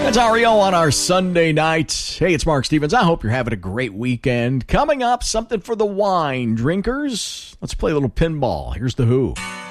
That's Ario on our Sunday night. Hey, it's Mark Stevens. I hope you're having a great weekend. Coming up, something for the wine drinkers. Let's play a little pinball. Here's The Who.